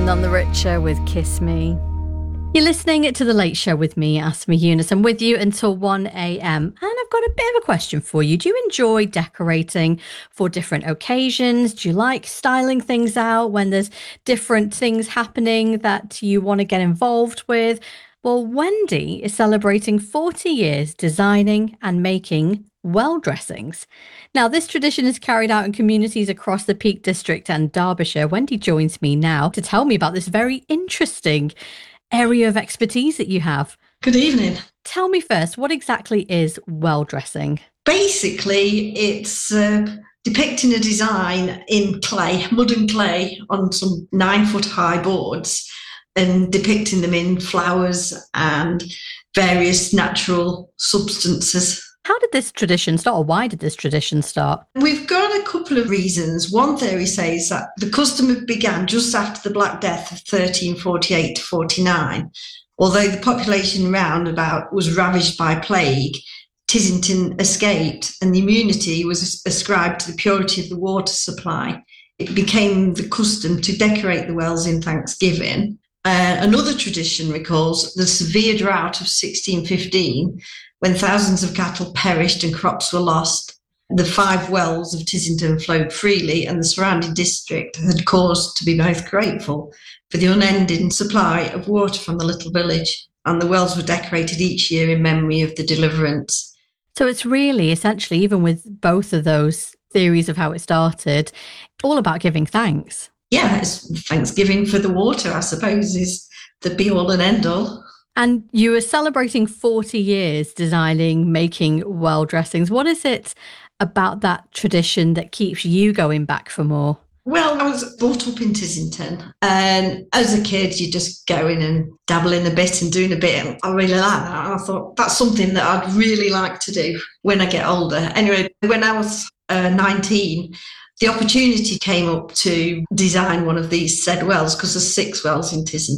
None the Richer with Kiss Me. You're listening to The Late Show with me, Asma Yunus. I'm with you until 1 a.m. And I've got a bit of a question for you. Do you enjoy decorating for different occasions? Do you like styling things out when there's different things happening that you want to get involved with? Well, Wendy is celebrating 40 years designing and making well dressings. Now, this tradition is carried out in communities across the Peak District and Derbyshire. Wendy joins me now to tell me about this very interesting area of expertise that you have. Good evening. Tell me first, what exactly is well dressing? Basically, it's depicting a design in clay, mud and clay, on some 9-foot high boards, and depicting them in flowers and various natural substances. How did this tradition start, or why did this tradition start? We've got a couple of reasons. One theory says that the custom began just after the Black Death of 1348 to 49. Although the population round about was ravaged by plague, Tissington escaped and the immunity was ascribed to the purity of the water supply. It became the custom to decorate the wells in Thanksgiving. Another tradition recalls the severe drought of 1615, when thousands of cattle perished and crops were lost. The 5 wells of Tissington flowed freely, and the surrounding district had cause to be both grateful for the unending supply of water from the little village, and the wells were decorated each year in memory of the deliverance. So it's really, essentially, even with both of those theories of how it started, all about giving thanks. Yeah, it's Thanksgiving for the water, I suppose, is the be-all and end-all. And you were celebrating 40 years designing, making well dressings. What is it about that tradition that keeps you going back for more? Well, I was brought up in Tissington, and as a kid, you just go in and dabble in a bit and doing a bit. And I really like that. And I thought that's something that I'd really like to do when I get older. Anyway, when I was 19, the opportunity came up to design one of these said wells, because there's 6 wells in Tissington.